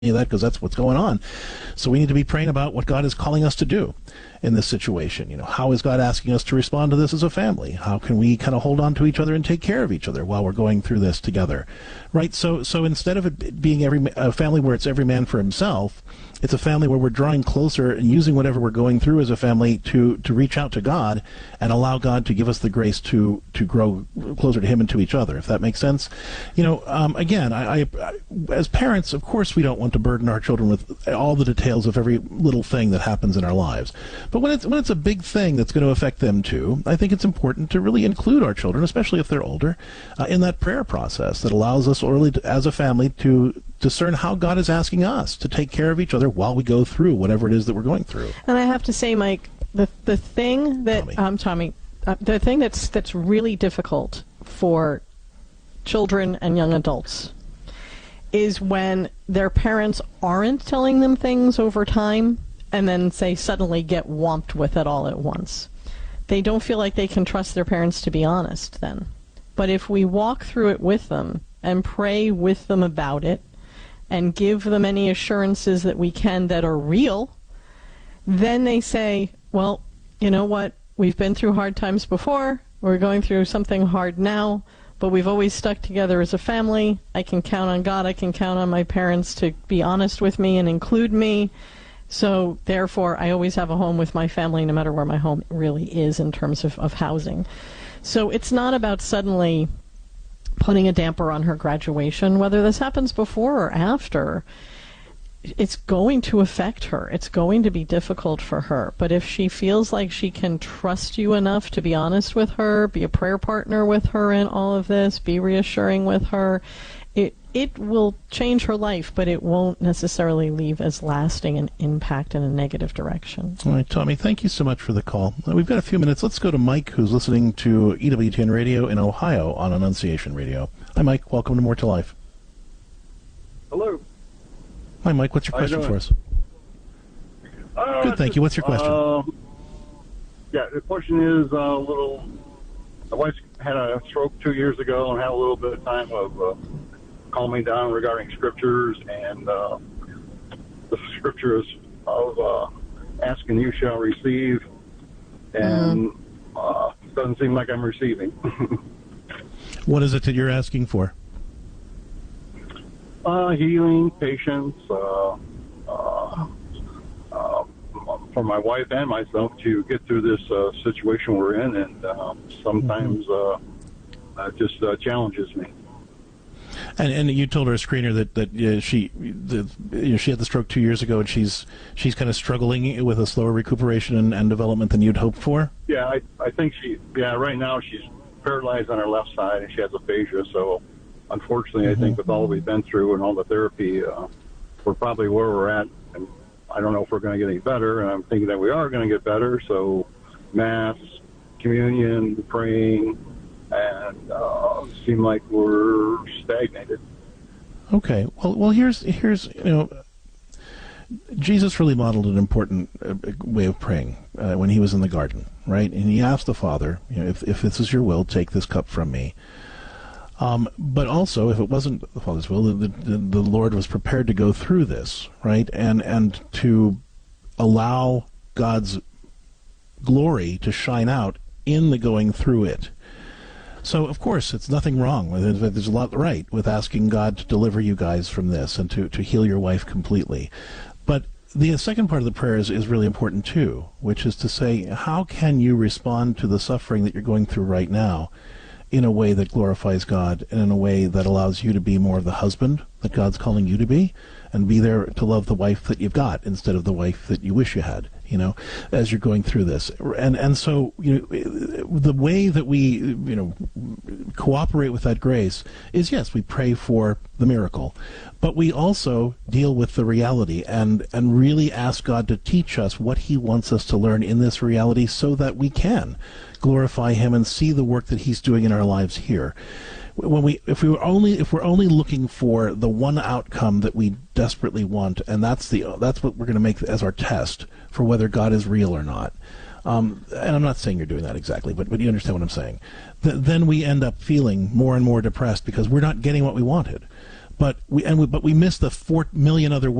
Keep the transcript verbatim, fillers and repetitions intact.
of that because that's what's going on. So we need to be praying about what God is calling us to do in this situation. You know, how is God asking us to respond to this as a family? How can we kind of hold on to each other and take care of each other while we're going through this together, right? So, so instead of it being every a family where it's every man for himself, it's a family where we're drawing closer and using whatever we're going through as a family to to reach out to God and allow God to give us the grace to to grow closer to Him and to each other. If that makes sense, you know. Um, again, I, I, I as parents, of course, we don't want to burden our children with all the details of every little thing that happens in our lives. But when it's when it's a big thing that's going to affect them too, I think it's important to really include our children, especially if they're older, uh, in that prayer process that allows us early to, as a family to discern how God is asking us to take care of each other while we go through whatever it is that we're going through. And I have to say, Mike, the the thing that Tommy, um, Tommy, uh, the thing that's that's really difficult for children and young adults is when their parents aren't telling them things over time and then say suddenly get whomped with it all at once. They don't feel like they can trust their parents to be honest then. But if we walk through it with them and pray with them about it and give them any assurances that we can that are real, then they say, well, you know what, we've been through hard times before, we're going through something hard now, but we've always stuck together as a family. I can count on God, I can count on my parents to be honest with me and include me. So therefore, I always have a home with my family no matter where my home really is in terms of, of housing. So it's not about suddenly putting a damper on her graduation, whether this happens before or after. It's going to affect her. It's going to be difficult for her. But if she feels like she can trust you enough to be honest with her, be a prayer partner with her in all of this, be reassuring with her, it it will change her life, but it won't necessarily leave as lasting an impact in a negative direction. All right, Tommy, thank you so much for the call. Uh, we've got a few minutes. Let's go to Mike, who's listening to E W T N Radio in Ohio on Annunciation Radio. Hi, Mike. Welcome to More to Life. Hello. Hi, Mike. What's your How you question for us? Uh, Good, thank you. What's your question? Um, yeah, the question is uh, a little. My wife had a stroke two years ago and had a little bit of time of uh, calming down regarding scriptures and uh, the scriptures of uh, asking you shall receive, and mm. uh, doesn't seem like I'm receiving. What is it that you're asking for? Uh, healing, patience, uh, uh, uh, for my wife and myself to get through this uh, situation we're in, and uh, sometimes mm-hmm. uh, it just uh, challenges me. And and you told her, a screener, that that uh, she the, you know, she had the stroke two years ago, and she's she's kind of struggling with a slower recuperation and, and development than you'd hoped for. Yeah, I I think she yeah right now she's paralyzed on her left side and she has aphasia. So unfortunately, mm-hmm. I think with all we've been through and all the therapy, uh, we're probably where we're at. And I don't know if we're going to get any better. And I'm thinking that we are going to get better. So mass, communion, praying. And uh, seem like we're stagnated. Okay. Well, well, here's here's you know, Jesus really modeled an important uh, way of praying uh, when he was in the garden, right? And he asked the Father, you know, if if this is your will, take this cup from me. Um, but also, if it wasn't the Father's will, the, the the Lord was prepared to go through this, right? And and to allow God's glory to shine out in the going through it. So, of course, it's nothing wrong. There's a lot right with asking God to deliver you guys from this and to, to heal your wife completely. But the second part of the prayer is, is really important, too, which is to say, how can you respond to the suffering that you're going through right now in a way that glorifies God and in a way that allows you to be more of the husband that God's calling you to be, and be there to love the wife that you've got instead of the wife that you wish you had, you know, as you're going through this. And and so, you know, the way that we, you know, cooperate with that grace is, yes, we pray for the miracle, but we also deal with the reality and, and really ask God to teach us what he wants us to learn in this reality so that we can glorify him and see the work that he's doing in our lives here. When we, if we were only, if we're only looking for the one outcome that we desperately want, and that's the, that's what we're going to make as our test for whether God is real or not. Um, and I'm not saying you're doing that exactly, but but you understand what I'm saying. Th- then we end up feeling more and more depressed because we're not getting what we wanted. but we and we, but we miss the four million other